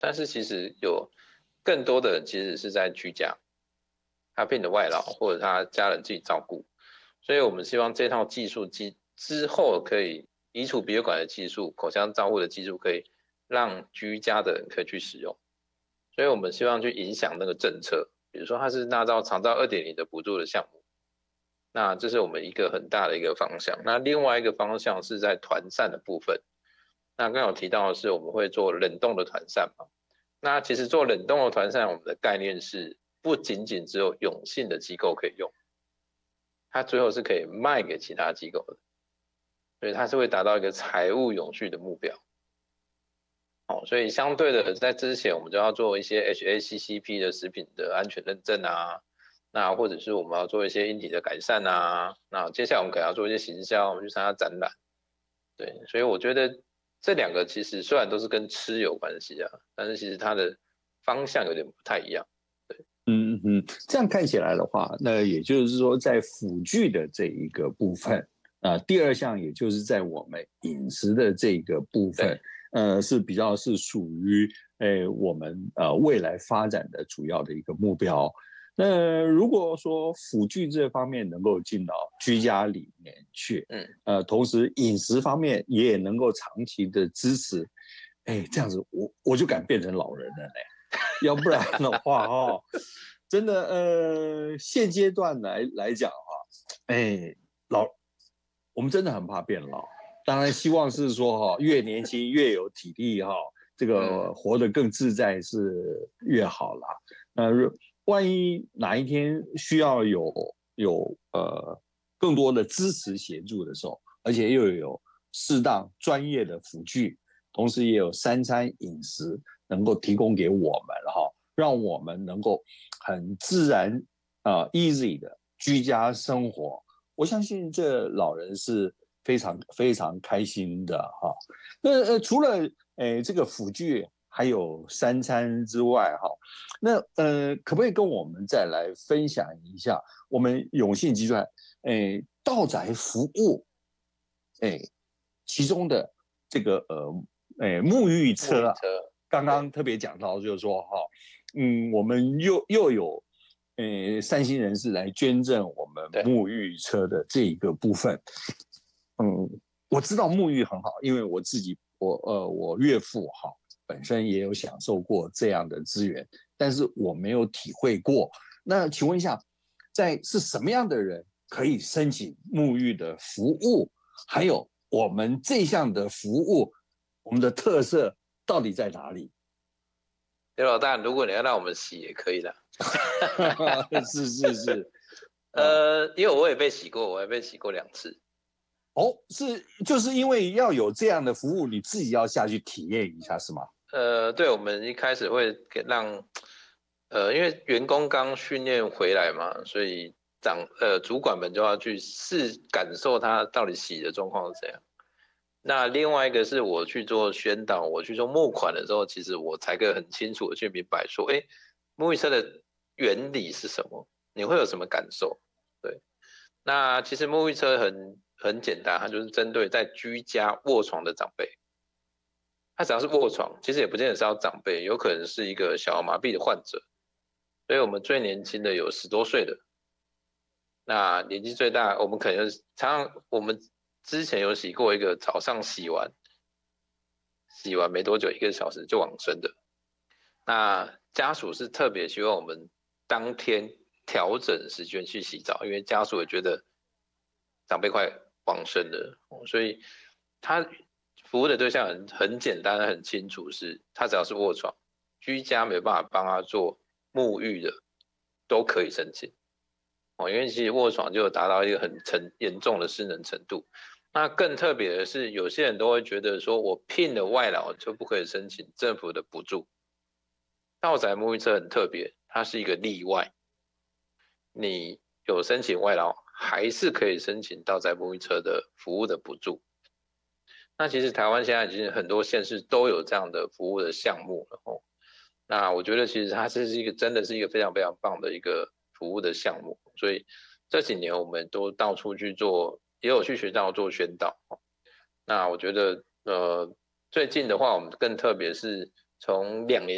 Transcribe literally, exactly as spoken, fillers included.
但是其实有更多的人其实是在居家，他聘的外劳或者他家人自己照顾，所以我们希望这套技术机之后可以移除鼻胃管的技术、口腔照护的技术，可以让居家的人可以去使用。所以我们希望去影响那个政策，比如说它是纳到长照 二点零 的补助的项目，那这是我们一个很大的一个方向。那另外一个方向是在团膳的部分，那刚刚有提到的是我们会做冷冻的团膳嘛，那其实做冷冻的团膳，我们的概念是不仅仅只有永信的机构可以用，它最后是可以卖给其他机构的，所以它是会达到一个财务永续的目标。哦，所以相对的，在之前我们就要做一些 H A C C P 的食品的安全认证啊，那或者是我们要做一些硬体的改善啊，那接下来我们可能要做一些行销，我们去参加展览，对，所以我觉得这两个其实虽然都是跟吃有关系啊，但是其实它的方向有点不太一样。对， 嗯嗯，这样看起来的话，那也就是说，在辅具的这一个部分啊、呃，第二项也就是在我们饮食的这个部分。呃，是比较是属于诶我们呃未来发展的主要的一个目标。那如果说辅具这方面能够进到居家里面去，嗯，呃，同时饮食方面也能够长期的支持，哎，这样子我我就敢变成老人了嘞。要不然的话哈、哦，真的呃现阶段来来讲哈，哎老我们真的很怕变老。当然希望是说哈，越年轻越有体力哈，这个活得更自在是越好啦。那万一哪一天需要有有呃更多的支持协助的时候，而且又有适当专业的辅具，同时也有三餐饮食能够提供给我们哈，让我们能够很自然啊、呃、easy 的居家生活。我相信这老人是非常非常开心的哈。那呃除了诶这个辅具还有三餐之外哈，那呃可不可以跟我们再来分享一下我们永信集团诶到宅服务诶其中的这个呃诶沐浴车啊，刚刚特别讲到就是说哈，嗯我们又又有呃善心人士来捐赠我们沐浴车的这一个部分。嗯，我知道沐浴很好，因为我自己我呃我岳父哈本身也有享受过这样的资源，但是我没有体会过。那请问一下，在是什么样的人可以申请沐浴的服务？还有我们这项的服务，我们的特色到底在哪里？ 刘老大，如果你要让我们洗也可以的。 是是是， 呃，因为我也被洗过，我也被洗过两次。 哦，是就是因为要有这样的服务，你自己要下去体验一下，是吗？ 呃，对，我们一开始会给让，呃，因为员工刚训练回来嘛，所以长呃主管们就要去试感受他到底洗的状况是怎样。那另外一个是我去做宣导，我去做募款的时候，其实我才可以很清楚的去明白说，哎，沐浴车的原理是什么，你会有什么感受？对，那其实沐浴车很很简单，它就是针对在居家卧床的长辈。他只要是卧床，其实也不见得是要长辈，有可能是一个小儿麻痹的患者。所以我们最年轻的有十多岁的，那年纪最大，我们可能常常我们之前有洗过一个早上洗完，洗完没多久一个小时就往生的。那家属是特别希望我们当天调整时间去洗澡，因为家属也觉得长辈快往生了，所以他服务的对象很很简单很清楚，是他只要是卧床，居家没办法帮他做沐浴的，都可以申请。哦，因为其实卧床就有达到一个很沉严重的失能程度。那更特别的是，有些人都会觉得说，我聘了外劳就不可以申请政府的补助。到宅沐浴车很特别，它是一个例外。你有申请外劳，还是可以申请到宅沐浴车的服务的补助。那其实台湾现在已经很多县市都有这样的服务的项目了哦。那我觉得其实它这是一个真的是一个非常非常棒的一个服务的项目，所以这几年我们都到处去做，也有去学校做宣导。那我觉得呃最近的话，我们更特别是从两年